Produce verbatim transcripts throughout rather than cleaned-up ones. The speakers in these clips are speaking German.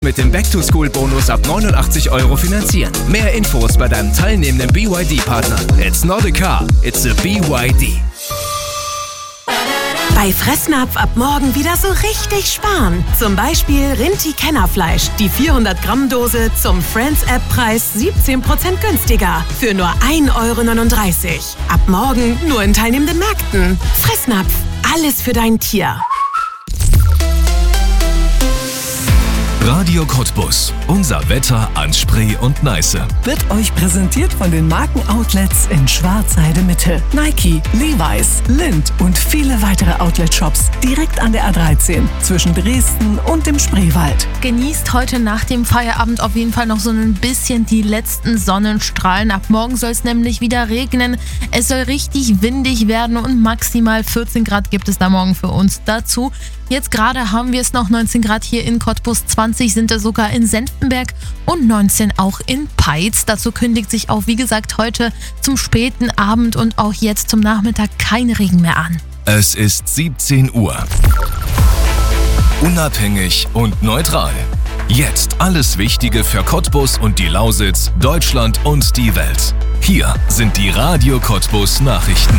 mit dem Back-to-School-Bonus ab neunundachtzig Euro finanzieren. Mehr Infos bei deinem teilnehmenden B Y D-Partner. It's not a car, it's a B Y D. Bei Fressnapf ab morgen wieder so richtig sparen. Zum Beispiel Rinti-Kennerfleisch. Die vierhundert Gramm Dose zum Friends-App-Preis siebzehn Prozent günstiger. Für nur ein Euro neununddreißig. Ab morgen nur in teilnehmenden Märkten. Fressnapf. Alles für dein Tier. Radio Cottbus. Unser Wetter an Spree und Neiße. Wird euch präsentiert von den Markenoutlets in Schwarzheide Mitte. Nike, Levi's, Lindt und viele weitere Outlet-Shops direkt an der A dreizehn zwischen Dresden und dem Spreewald. Genießt heute nach dem Feierabend auf jeden Fall noch so ein bisschen die letzten Sonnenstrahlen. Ab morgen soll es nämlich wieder regnen. Es soll richtig windig werden und maximal vierzehn Grad gibt es da morgen für uns dazu. Jetzt gerade haben wir es noch neunzehn Grad hier in Cottbus, zwanzig sind es sogar in Senftenberg und neunzehn auch in Peitz. Dazu kündigt sich auch, wie gesagt, heute zum späten Abend und auch jetzt zum Nachmittag kein Regen mehr an. Es ist siebzehn Uhr. Unabhängig und neutral. Jetzt alles Wichtige für Cottbus und die Lausitz, Deutschland und die Welt. Hier sind die Radio Cottbus Nachrichten.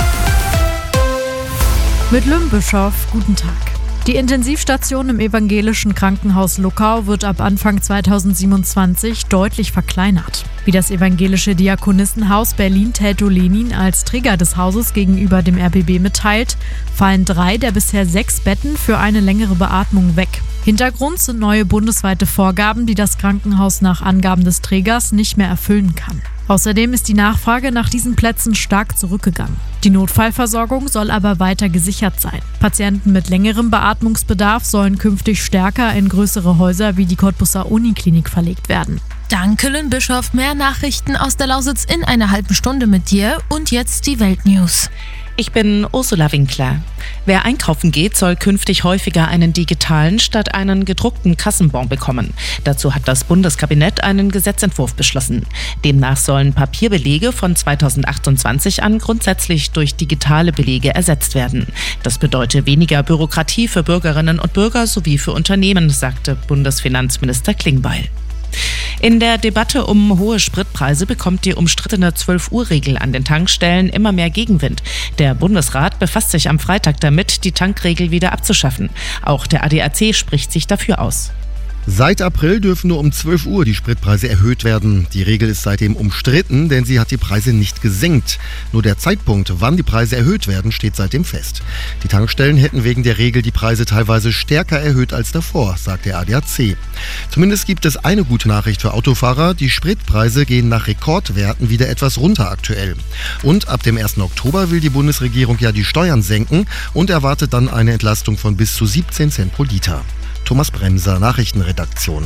Mit Lümbischow, guten Tag. Die Intensivstation im evangelischen Krankenhaus Luckau wird ab Anfang zweitausendsiebenundzwanzig deutlich verkleinert. Wie das evangelische Diakonissenhaus Berlin-Teltow-Lenin als Träger des Hauses gegenüber dem R B B mitteilt, fallen drei der bisher sechs Betten für eine längere Beatmung weg. Hintergrund sind neue bundesweite Vorgaben, die das Krankenhaus nach Angaben des Trägers nicht mehr erfüllen kann. Außerdem ist die Nachfrage nach diesen Plätzen stark zurückgegangen. Die Notfallversorgung soll aber weiter gesichert sein. Patienten mit längerem Beatmungsbedarf sollen künftig stärker in größere Häuser wie die Cottbuser Uniklinik verlegt werden. Danke, Lynn-Bischof. Mehr Nachrichten aus der Lausitz in einer halben Stunde mit dir. Und jetzt die Weltnews. Ich bin Ursula Winkler. Wer einkaufen geht, soll künftig häufiger einen digitalen statt einen gedruckten Kassenbon bekommen. Dazu hat das Bundeskabinett einen Gesetzentwurf beschlossen. Demnach sollen Papierbelege von zweitausendachtundzwanzig an grundsätzlich durch digitale Belege ersetzt werden. Das bedeutet weniger Bürokratie für Bürgerinnen und Bürger sowie für Unternehmen, sagte Bundesfinanzminister Klingbeil. In der Debatte um hohe Spritpreise bekommt die umstrittene zwölf-Uhr-Regel an den Tankstellen immer mehr Gegenwind. Der Bundesrat befasst sich am Freitag damit, die Tankregel wieder abzuschaffen. Auch der A D A C spricht sich dafür aus. Seit April dürfen nur um zwölf Uhr die Spritpreise erhöht werden. Die Regel ist seitdem umstritten, denn sie hat die Preise nicht gesenkt. Nur der Zeitpunkt, wann die Preise erhöht werden, steht seitdem fest. Die Tankstellen hätten wegen der Regel die Preise teilweise stärker erhöht als davor, sagt der A D A C. Zumindest gibt es eine gute Nachricht für Autofahrer. Die Spritpreise gehen nach Rekordwerten wieder etwas runter aktuell. Und ab dem ersten Oktober will die Bundesregierung ja die Steuern senken und erwartet dann eine Entlastung von bis zu siebzehn Cent pro Liter. Thomas Bremser, Nachrichtenredaktion.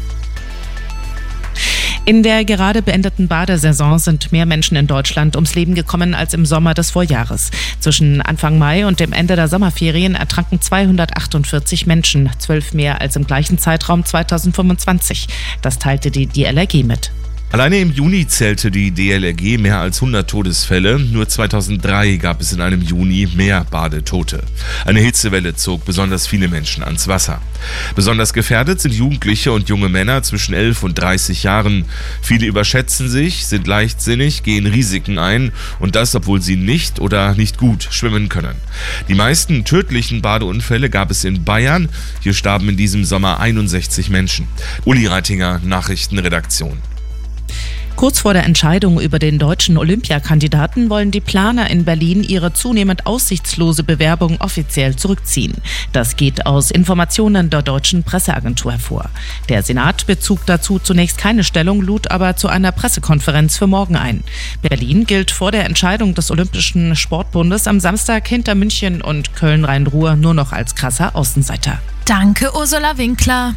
In der gerade beendeten Badesaison sind mehr Menschen in Deutschland ums Leben gekommen als im Sommer des Vorjahres. Zwischen Anfang Mai und dem Ende der Sommerferien ertranken zweihundertachtundvierzig Menschen, zwölf mehr als im gleichen Zeitraum zweitausendfünfundzwanzig. Das teilte die D L R G mit. Alleine im Juni zählte die D L R G mehr als hundert Todesfälle. Nur zweitausenddrei gab es in einem Juni mehr Badetote. Eine Hitzewelle zog besonders viele Menschen ans Wasser. Besonders gefährdet sind Jugendliche und junge Männer zwischen elf und dreißig Jahren. Viele überschätzen sich, sind leichtsinnig, gehen Risiken ein und das, obwohl sie nicht oder nicht gut schwimmen können. Die meisten tödlichen Badeunfälle gab es in Bayern. Hier starben in diesem Sommer einundsechzig Menschen. Uli Reitinger, Nachrichtenredaktion. Kurz vor der Entscheidung über den deutschen Olympiakandidaten wollen die Planer in Berlin ihre zunehmend aussichtslose Bewerbung offiziell zurückziehen. Das geht aus Informationen der deutschen Presseagentur hervor. Der Senat bezog dazu zunächst keine Stellung, lud aber zu einer Pressekonferenz für morgen ein. Berlin gilt vor der Entscheidung des Olympischen Sportbundes am Samstag hinter München und Köln-Rhein-Ruhr nur noch als krasser Außenseiter. Danke, Ursula Winkler.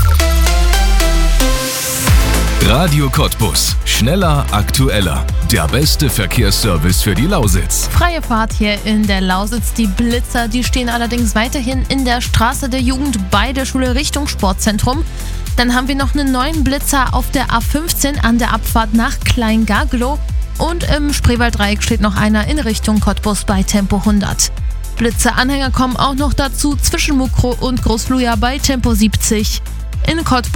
Radio Cottbus. Schneller, aktueller. Der beste Verkehrsservice für die Lausitz. Freie Fahrt hier in der Lausitz. Die Blitzer, die stehen allerdings weiterhin in der Straße der Jugend bei der Schule Richtung Sportzentrum. Dann haben wir noch einen neuen Blitzer auf der A fünfzehn an der Abfahrt nach Kleingaglow. Und im Spreewalddreieck steht noch einer in Richtung Cottbus bei Tempo hundert. Blitzeranhänger kommen auch noch dazu zwischen Mukro und Großfluja bei Tempo siebzig. In Cottbus